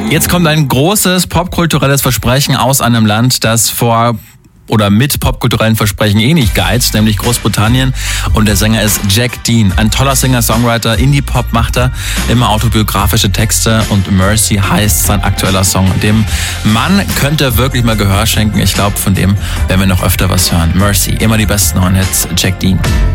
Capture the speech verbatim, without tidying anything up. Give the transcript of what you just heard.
Jetzt kommt ein großes popkulturelles Versprechen aus einem Land, das vor oder mit popkulturellen Versprechen eh nicht geizt, nämlich Großbritannien. Und der Sänger ist Jack Dean. Ein toller Singer-Songwriter, Indie-Pop macht er, immer autobiografische Texte und Mercy heißt sein aktueller Song. Dem Mann könnte wirklich mal Gehör schenken. Ich glaube, von dem werden wir noch öfter was hören. Mercy, immer die besten neuen Hits, Jack Dean.